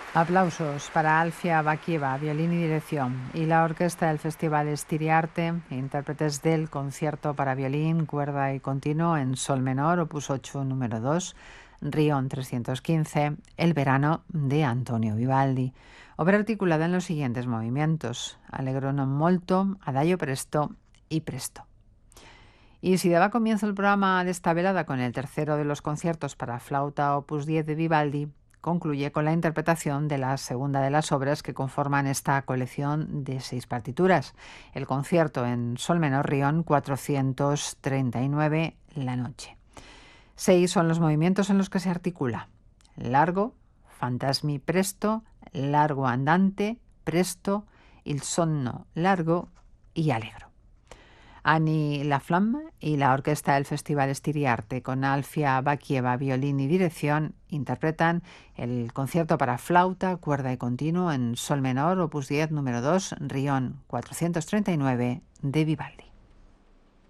Aplausos para Alfia Bakieva, violín y dirección, y la orquesta del Festival Stiriarte, intérpretes del concierto para violín, cuerda y continuo en sol menor, opus 8, número 2, Rion 315, El verano de Antonio Vivaldi. Obra articulada en los siguientes movimientos: Allegro non molto, Adagio presto y Presto. Y si daba comienzo el programa de esta velada con el tercero de los conciertos para flauta opus 10 de Vivaldi, concluye con la interpretación de la segunda de las obras que conforman esta colección de 6 partituras, el concierto en sol menor Rion 439, La noche. 6 son los movimientos en los que se articula: largo, fantasmi presto, largo andante, presto, il sonno largo y allegro. Annie Laflamme y la orquesta del Festival Stiriarte, con Alfia Bakieva, violín y dirección, interpretan el concierto para flauta, cuerda y continuo en sol menor, opus 10, número 2, Rion 439 de Vivaldi.